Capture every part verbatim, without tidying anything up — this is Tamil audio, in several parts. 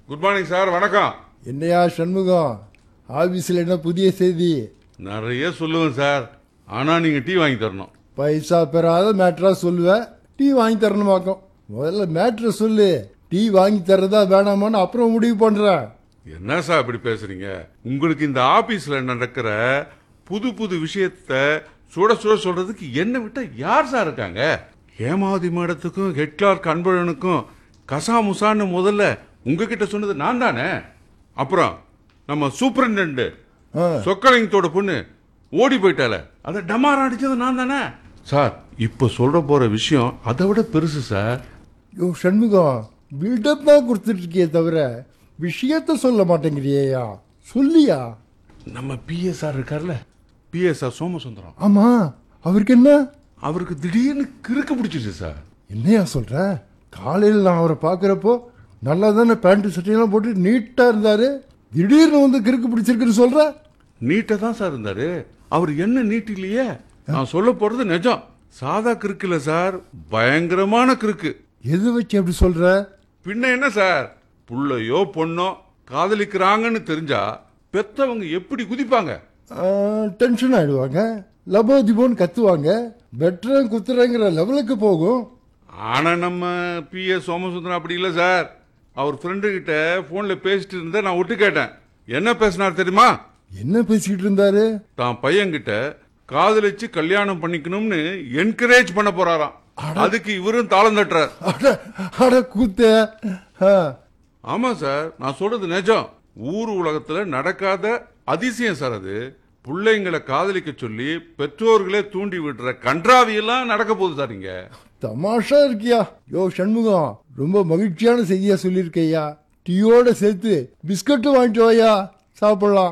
Good morning sir. வணக்கம். என்னையா சண்முகம், ஆபீஸ்ல என்ன புதிய செய்தி? நிறைய சொல்லுவேன் சார், ஆனா நீங்க டீ வாங்கி தரணும். பைசா பெறாத மேட்ரா சொல்லுவேன், டீ வாங்கி தரணுமாக்கும். முதல்ல மேட்ரை சொல்லு, டீ வாங்கி தரதா வேணாமான்னு அப்புறம் முடிவு பண்றேன். என்ன சார் இப்படி பேசுறீங்க? உங்களுக்கு இந்த ஆபீஸ்ல நடக்கிற புது புது விஷயத்த சுட சுட சொல்றதுக்கு என்ன விட்டா யார் சார் இருக்காங்க? ஹேமாவதி மேடத்துக்கும் ஹெட் கிளார்க் அன்பழனுக்கும் கசாமுசான்னு முதல்ல உங்ககிட்ட சொன்னது நான் தானே. அப்புறம் நம்ம சூப்பரிண்டென்ட் சொக்கலிங்கத்தோட பொண்ணு ஓடி போயிட்டால, அதை டமாரா அடிச்சது நான் தானே சார். இப்ப சொல்ற போற விஷயம் அதை விட பெருசு சார். யோ சண்முகம், பில்டப் தான் கொடுத்துட்டு இருக்கியே தவிர விஷயத்த சொல்ல மாட்டேங்கிறியா? சொல்லியா? நம்ம பிஎஸ்ஆர் இருக்கார்ல, பிஎஸ்ஆர் சோமசுந்தரம். ஆமா, அவருக்கு என்ன? அவருக்கு திடீர்னு கிறுக்கு பிடிச்சிச்சு சார். என்னையா சொல்ற? காலையில் நான் அவரை பார்க்குறப்போ நல்லா தானே பேண்ட் சட்டையெல்லாம் போட்டு நீட்டா இருந்தாரு, திடீர்னு வந்து கிறுக்கு பிடிச்சிருக்குன்னு சொல்ற? நீட்டா தான் சார் இருந்தாரு. அவர் என்ன நீட் இல்லையே, நான் சொல்ல போறது நிஜம். சாதா கிறுக்கு இல்ல சார், பயங்கரமான கிறுக்கு. எது வச்சு அப்படி சொல்ற? பின்ன என்ன சார், புள்ளையோ பொண்ணோ காதலிக்கிறாங்கன்னு தெரிஞ்சா பெத்தவங்க எப்படி குதிப்பாங்க? டென்ஷன் ஆயிடுவாங்க, லபோதிபோன்னு கத்துவாங்க, பெட்டரன் குத்துறங்கிற லெவலுக்கு போகும். ஆனா நம்ம பி எஸ் சோமசுந்தரம் அப்படி இல்லை சார். அவர் ஃப்ரெண்டு கிட்ட போன்ல பேசிட்டு இருந்த நான் ஒட்டு கேட்டேன். என்ன பேசினார் தெரியுமா? என்ன பேசிக்கிட்டு இருந்தாரு? தான் பையன்கிட்ட காதலிச்சு கல்யாணம் பண்ணிக்கணும்னு என்கரேஜ் பண்ண போறாராம். அதுக்கு இவரும் தாளம் தட்டுறார். அட கூத்த. ஆமா சார், நான் சொல்றது நிஜம். ஊர் உலகத்துல நடக்காத அதிசயம் சார் அது. பிள்ளைங்களை காதலிக்க சொல்லி பெற்றோர்களே தூண்டி விடுற கன்றாவி எல்லாம் நடக்க போகுது சார் இங்க. தமாஷா இருக்கியா? யோ சண்முகம், ரொம்ப மகிழ்ச்சியான செய்தியா சொல்லியிருக்கையா. டீயோட சேர்த்து பிஸ்கட்டும் வாங்கிட்டு வாயா, சாப்பிடலாம்.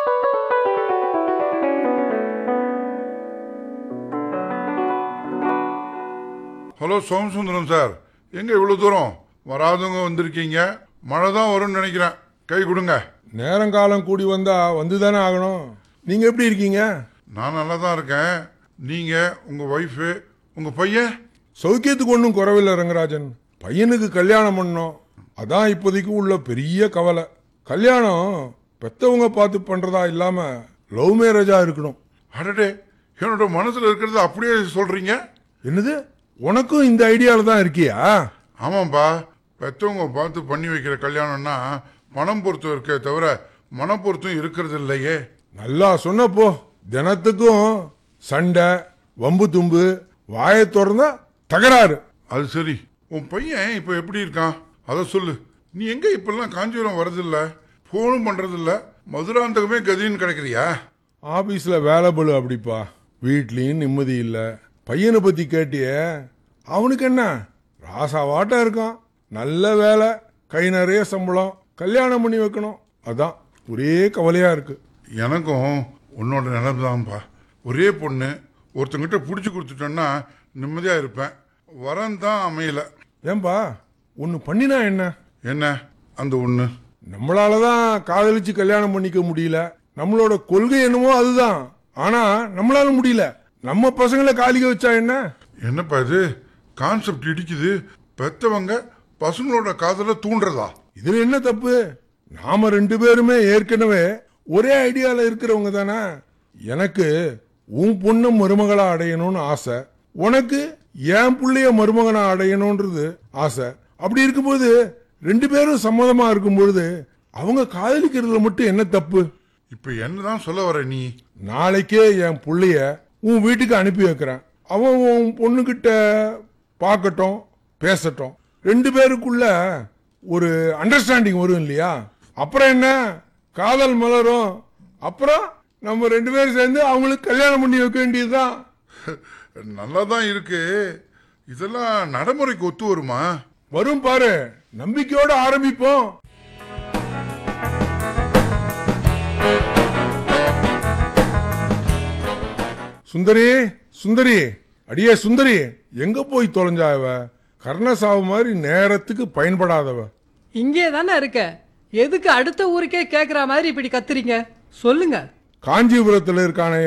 ஹலோ சோமசுந்தரம் சார், எங்க இவ்வளவு தூரம் வராதவங்க வந்திருக்கீங்க? மழை தான் வரும்னு நினைக்கிறேன், கை கொடுங்க. நேரங்காலம் கூடி வந்தா வந்துதானே ஆகணும். நீங்க எப்படி இருக்கீங்க? நான் நல்லா தான் இருக்கேன். நீங்க, உங்க ஒய்ஃபு, உங்க பையன்? சௌக்கியத்துக்கு ஒன்றும் குறவில்லை ரங்கராஜன். பையனுக்கு கல்யாணம் பண்ணோம், அதான் இப்போதைக்கு உள்ள பெரிய கவலை. கல்யாணம் பெத்தவங்க பார்த்து பண்றதா இல்லாம லவ் மேரேஜா இருக்கணும். அடடே, என்னோட மனசுல இருக்கிறது அப்படியே சொல்றீங்க. என்னது, உனக்கும் இந்த ஐடியால தான் இருக்கியா? ஆமாம்பா, பெத்தவங்க பார்த்து பண்ணி வைக்கிற கல்யாணம்னா பணம் பொறுத்தும் இருக்கே தவிர மனம் பொறுத்தும் இருக்கிறது இல்லையே. நல்லா சொன்னப்போ. தினத்துக்கும் சண்டை, வம்பு தும்பு, வாயை திறந்தா தகராறு. அது சரி, உன் பையன் இப்ப எப்படி இருக்கான் அத சொல்லு. நீ எங்க இப்பெல்லாம் காஞ்சிபுரம் வரதில்ல, போனும் பண்றதில்ல, மதுராந்தகமே கதின்னு கிடைக்கிறியா? ஆபீஸ்ல வேலை பளு அப்படிப்பா, வீட்லயும் நிம்மதி இல்ல. பையனை பத்தி கேட்டிய, அவனுக்கு என்ன ராசாவாட்டா இருக்கான், நல்ல வேலை, கை நிறைய சம்பளம், கல்யாணம் பண்ணி வைக்கணும், அதான் ஒரே கவலையா இருக்கு. எனக்கும் உன்னோட நிலைமைதான்ப்பா. ஒரே பொண்ணு, ஒருத்தங்கிட்ட பிடிச்சி கொடுத்துட்டோன்னா நிம்மதியா இருப்பேன். வரன் தான் அமையல. ஏன்பா, ஒன்னு பண்ணினா என்ன? என்ன அந்த ஒண்ணு? நம்மளாலதான் காதலிச்சு கல்யாணம் பண்ணிக்க முடியல. நம்மளோட கொள்கை என்னமோ அதுதான், ஆனா நம்மளால முடியல. நம்ம பசங்களை காலிக்க வச்சா என்ன? என்னப்பா இது கான்செப்ட் இடிக்குது? பெத்தவங்க பசங்களோட காதல தூண்டுறதா? இதுல என்ன தப்பு? நாம ரெண்டு பேருமே ஏற்கனவே ஒரே ஐடியால இருக்கிறவங்க தானே. எனக்கு உன் பொண்ணு மருமகளா அடையணும்னு ஆசை, உனக்கு என் புள்ளைய மருமகனா அடையணும்ன்றது ஆசை. அப்படி இருக்கும்போது ரெண்டு பேரும் சம்மதமா இருக்கும்பொழுது அவங்க காதலிக்கிறதுல மட்டும் என்ன தப்பு? இப்ப என்னதான் சொல்ல வர நீ? நாளைக்கே என் புள்ளைய உன் வீட்டுக்கு அனுப்பி வைக்கிறேன். அவன் உன் பொண்ணுகிட்ட பார்க்கட்டும், பேசட்டும். ரெண்டு பேருக்குள்ள ஒரு அண்டர்ஸ்டாண்டிங் வரும் இல்லையா? அப்புறம் என்ன, காதல் மலரும். அப்புறம் நம்ம ரெண்டு பேரும் சேர்ந்து அவங்களுக்கு கல்யாணம் பண்ணி வைக்க வேண்டியதுதான். நல்லாதான் இருக்கு. இதெல்லாம் நடைமுறைக்கு ஒத்து வருமா? வரும் பாரு, நம்பிக்கையோட ஆரம்பிப்போம். சுந்தரி, சுந்தரி, அடியே சுந்தரி, எங்க போய் தொலைஞ்சாவ? கர்ணசாவு மாதிரி நேரத்துக்கு பயன்படாதவ. இங்கே தானே இருக்க, எதுக்கு அடுத்த ஊருக்கே கேக்குற மாதிரி இப்படி கத்துறீங்க? சொல்லுங்க. காஞ்சிபுரத்துல இருக்கான